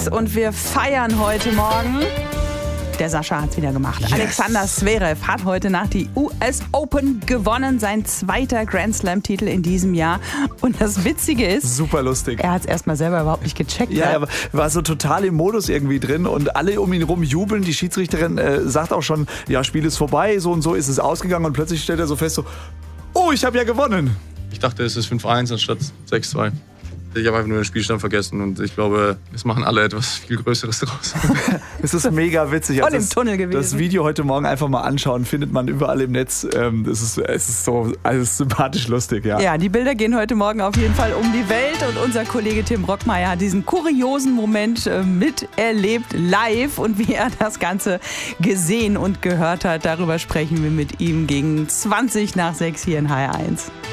Tennis und wir feiern heute Morgen. Der Sascha hat's wieder gemacht. Yes. Alexander Zverev hat heute Nacht die US Open gewonnen. Sein zweiter Grand Slam-Titel in diesem Jahr. Und das Witzige ist... Super lustig. Er hat es erstmal selber überhaupt nicht gecheckt. Ja, er war so total im Modus irgendwie drin und alle um ihn rum jubeln. Die Schiedsrichterin sagt auch schon, ja, Spiel ist vorbei, so und so ist es ausgegangen. Und plötzlich stellt er so fest, so, oh, ich habe ja gewonnen. Ich dachte, es ist 5-1 anstatt 6-2. Ich habe einfach nur den Spielstand vergessen und ich glaube, es machen alle etwas viel Größeres draus. Es ist mega witzig. Voll im Tunnel gewesen. Das Video heute Morgen einfach mal anschauen, findet man überall im Netz. Es ist so sympathisch lustig, ja. Ja, die Bilder gehen heute Morgen auf jeden Fall um die Welt und unser Kollege Tim Brockmeier hat diesen kuriosen Moment miterlebt, live, und wie er das Ganze gesehen und gehört hat, darüber sprechen wir mit ihm gegen 20 nach 6 hier in HR1.